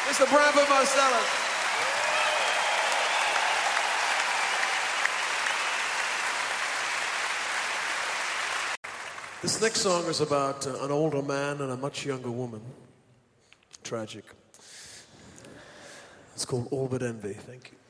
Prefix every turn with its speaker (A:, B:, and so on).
A: Mr. Branford Marsalis. This next song is about an older man and a much younger woman. Tragic. It's called All But Envy. Thank you.